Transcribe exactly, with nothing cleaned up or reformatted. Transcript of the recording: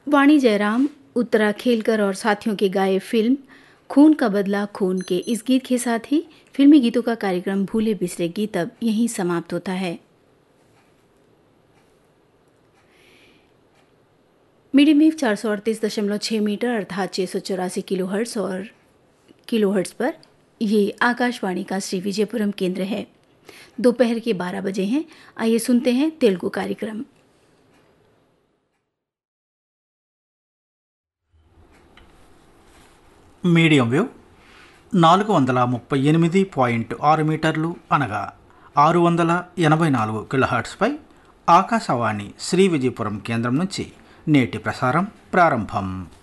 वाणी जयराम, उत्तरा खेलकर और साथियों की गाए फिल्म खून का बदला खून के इस गीत के साथ ही फिल्मी गीतों का कार्यक्रम भूले बिसरे गीत अब यहीं समाप्त होता है। मीडियम वेव चार सौ अड़तीस दशमलव छः मीटर अर्थात छः सौ चौरासी किलो हर्ट्स और किलो हर्ट्स पर ये आकाशवाणी का श्री विजयपुरम केंद्र है। दोपहर के बारह बजे हैं। आइए सुनते हैं तेलुगु कार्यक्रम। మీడియం వేవ్ నాలుగు వందల ముప్పై ఎనిమిది పాయింట్ ఆరు మీటర్లు అనగా ఆరు వందల ఎనభై నాలుగు కిలోహర్ట్స్పై ఆకాశవాణి శ్రీ విజయపురం కేంద్రం నుంచి నేటి ప్రసారం ప్రారంభం.